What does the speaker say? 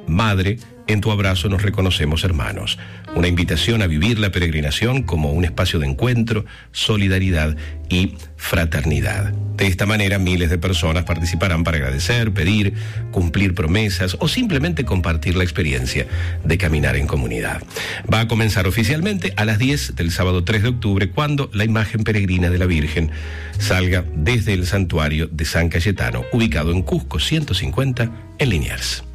Madre, en tu abrazo nos reconocemos hermanos. Una invitación a vivir la peregrinación como un espacio de encuentro, solidaridad y fraternidad. De esta manera, miles de personas participarán para agradecer, pedir, cumplir promesas o simplemente compartir la experiencia de caminar en comunidad. Va a comenzar oficialmente a las 10 del sábado 3 de octubre, cuando la imagen peregrina de la Virgen salga desde el santuario de San Cayetano, ubicado en Cusco 150, en Liniers.